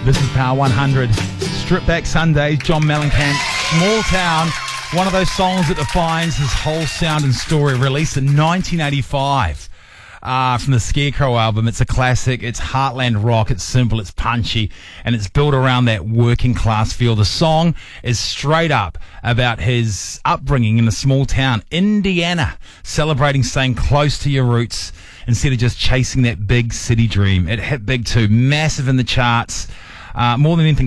This is Power 100. Strip Back Sundays, John Mellencamp. Small Town, one of those songs that defines his whole sound and story, released in 1985 from the Scarecrow album. It's a classic. It's heartland rock. It's simple. It's punchy. And it's built around that working class feel. The song is straight up about his upbringing in a small town, Indiana, celebrating staying close to your roots instead of just chasing that big city dream. It hit big too. Massive in the charts. More than anything